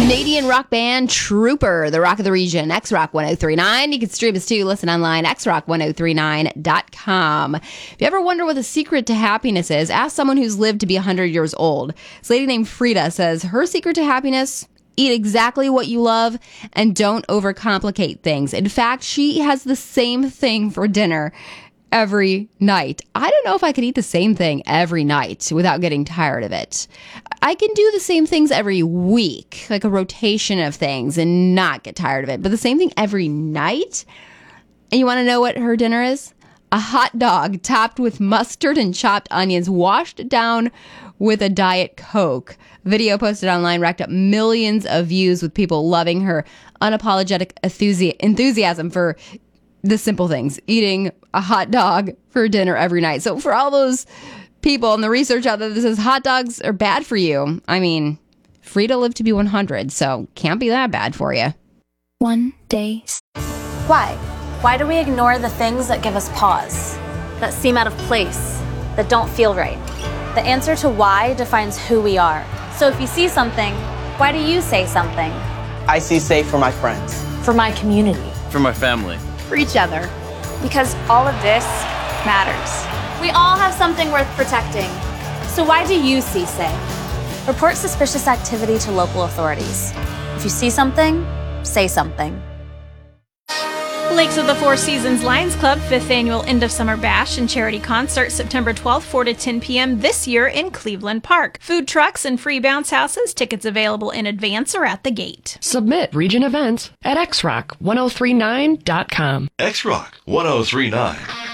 Canadian rock band Trooper, the rock of the region, X-Rock 1039. You can stream us too. Listen online, xrock1039.com. If you ever wonder what the secret to happiness is, ask someone who's lived to be 100 years old. This lady named Frida says her secret to happiness: eat exactly what you love and don't overcomplicate things. In fact, she has the same thing for dinner every night. I don't know if I could eat the same thing every night without getting tired of it. I can do the same things every week, like a rotation of things, and not get tired of it. But the same thing every night? And you want to know what her dinner is? A hot dog topped with mustard and chopped onions, washed down with a Diet Coke. Video posted online racked up millions of views, with people loving her unapologetic enthusiasm for the simple things, eating a hot dog for dinner every night. So for all those people and the research out there that says hot dogs are bad for you, I mean, Frida lived to be 100, so can't be that bad for you. One day. Why? Why do we ignore the things that give us pause, that seem out of place, that don't feel right? The answer to why defines who we are. So if you see something, why do you say something? I see safe for my friends. For my community. For my family. For each other. Because all of this matters. We all have something worth protecting. So why do you see safe? Report suspicious activity to local authorities. If you see something, say something. Lakes of the Four Seasons Lions Club 5th Annual End of Summer Bash and Charity Concert September 12th, 4 to 10 p.m. this year in Cleveland Park. Food trucks and free bounce houses. Tickets available in advance or at the gate. Submit region events at xrock1039.com. xrock1039.